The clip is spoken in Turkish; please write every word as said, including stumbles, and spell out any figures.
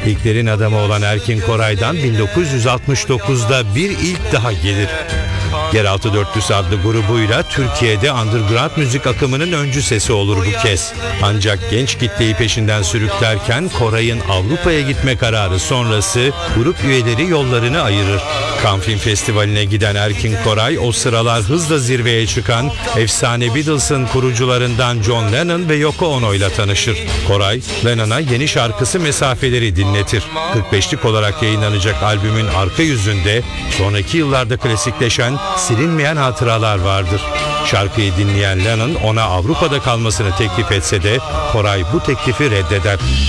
İlklerin adamı olan Erkin Koray'dan bin dokuz yüz altmış dokuzda bir ilk daha gelir. Yeraltı Dörtlüsü adlı grubuyla Türkiye'de underground müzik akımının öncü sesi olur bu kez. Ancak genç kitleyi peşinden sürüklerken Koray'ın Avrupa'ya gitme kararı sonrası grup üyeleri yollarını ayırır. Cannes Film Festivali'ne giden Erkin Koray o sıralar hızla zirveye çıkan efsane Beatles'ın kurucularından John Lennon ve Yoko Ono ile tanışır. Koray, Lennon'a yeni şarkısı Mesafeleri dinletir. kırk beşlik olarak yayınlanacak albümün arka yüzünde sonraki yıllarda klasikleşen Silinmeyen Hatıralar vardır. Şarkıyı dinleyen Lennon ona Avrupa'da kalmasını teklif etse de Koray bu teklifi reddeder.